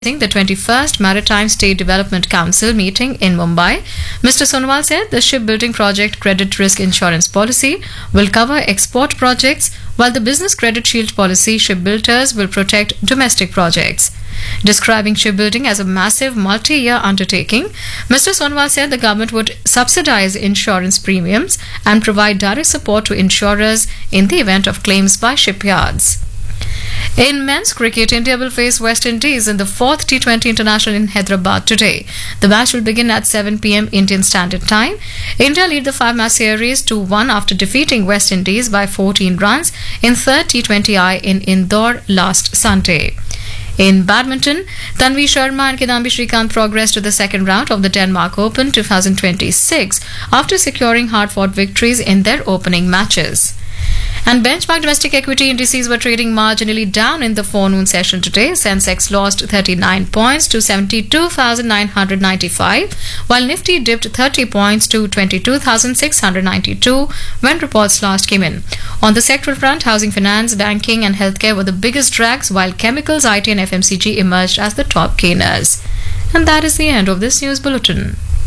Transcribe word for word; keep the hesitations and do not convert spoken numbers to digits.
the twenty-first Maritime State Development Council meeting in Mumbai. Mister Sonowal said the shipbuilding project credit risk insurance policy will cover export projects, while the business credit shield policy shipbuilders will protect domestic projects. Describing shipbuilding as a massive multi-year undertaking, Mister Sonowal said the government would subsidize insurance premiums and provide direct support to insurers in the event of claims by shipyards. In men's cricket, India will face West Indies in the fourth T twenty International in Hyderabad today. The match will begin at seven p m Indian Standard Time. India lead the five-match series two one after defeating West Indies by fourteen runs in third T twenty I in Indore last Sunday. In badminton, Tanvi Sharma and Kidambi Srikanth progressed to the second round of the Denmark Open twenty twenty-six after securing hard-fought victories in their opening matches. And benchmark domestic equity indices were trading marginally down in the forenoon session today. Sensex lost thirty-nine points to seventy-two thousand nine hundred ninety-five, while Nifty dipped thirty points to twenty-two thousand six hundred ninety-two when reports last came in. On the sectoral front, housing finance, banking and healthcare were the biggest drags, while chemicals, I T and F M C G emerged as the top gainers. And that is the end of this news bulletin.